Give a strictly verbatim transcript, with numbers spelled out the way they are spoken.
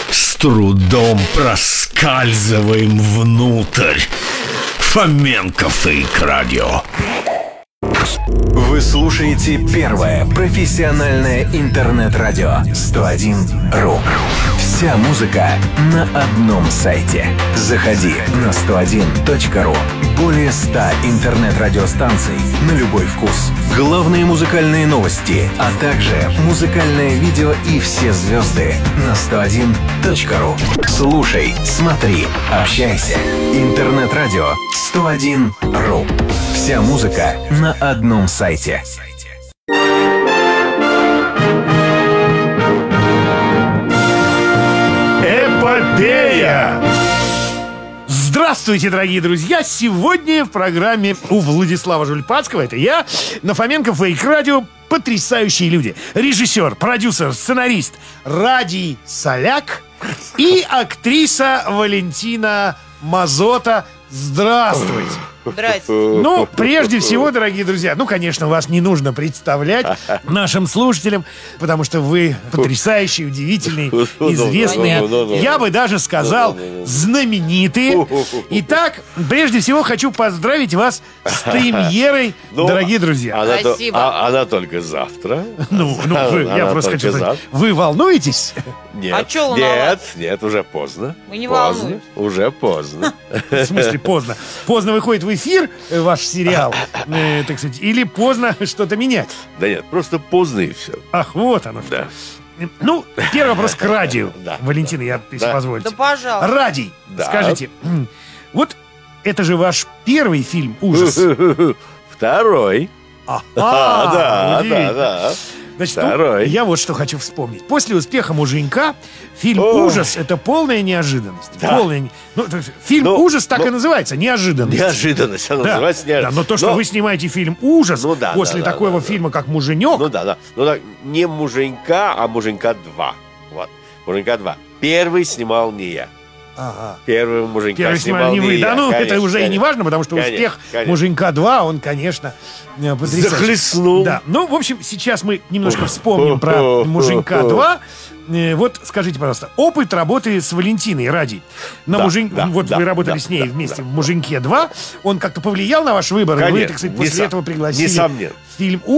С трудом проскальзываем внутрь. Фоменко Фейк Радио. Вы слушаете первое профессиональное интернет-радио сто один ру. Вся музыка на одном сайте. Заходи на сто один точка ру. Более ста интернет-радиостанций на любой вкус. Главные музыкальные новости, а также музыкальное видео и все звезды на сто один точка ру. Слушай, смотри, общайся. Интернет-радио сто один ру. Вся музыка на одном сайте. Эпопея! Здравствуйте, дорогие друзья! Сегодня в программе у Владислава Жульпацкого, это я, на Фоменко Фейк Радио, потрясающие люди. Режиссер, продюсер, сценарист Радий Соляк и актриса Валентина Мазота. Здравствуйте! Здрасте. Ну, прежде всего, дорогие друзья, ну, конечно, вас не нужно представлять нашим слушателям, потому что вы потрясающие, удивительные, известные, я бы даже сказал, знаменитые. Итак, прежде всего хочу поздравить вас с премьерой, дорогие друзья. Она, то- Спасибо. а- она только завтра. Ну, ну, вы- я Она просто только хочу сказать, завтра. вы волнуетесь? Нет, А чё нет, волноваться? нет, уже поздно. Мы не поздно, волнуемся. уже поздно. В смысле поздно? Поздно выходит в эфир э, ваш сериал, э, так сказать, или поздно что-то менять? Да нет, просто поздно и все. Ах, вот оно что. Да. Ну, первый вопрос к Радию. Да. Валентина, я, если Да. позволите. Да, пожалуйста. Радий, Да. скажите, м, вот это же ваш первый фильм ужас. Второй. Ага, А, да, удивительно. да, да. Значит, ну, Второй. я вот что хочу вспомнить. После успеха «Муженька» фильм Ой. «Ужас» — это полная неожиданность. Да. Полная не- ну, то есть фильм Ну, «Ужас» так ну, и называется, неожиданность. Неожиданность. Она Да, называется да, неожиданность. но то, что Но- вы снимаете фильм «Ужас» Ну да, после да, да, такого да, фильма, как «Муженек», Ну да, да. Ну так, не «Муженька», а «Муженька два». Вот. «Муженька два». Первый снимал не я. ага. Первый «Муженька» Первый снимал снимали не вы. я. Да, ну, Конечно, это уже и не конечно. важно, потому что Конечно, успех конечно. «Муженька два», он, конечно, э, потрясающий. Захлестнул. Да, ну, в общем, сейчас мы немножко вспомним про «Муженька два». Э, Вот скажите, пожалуйста, опыт работы с Валентиной Радий. На Да, мужен... да, Вот да, вы работали да, с ней да, вместе да, в «Муженьке два». Он как-то повлиял на ваш выбор? И вы, Конечно, так сказать, после несом- этого пригласили несомненно. фильм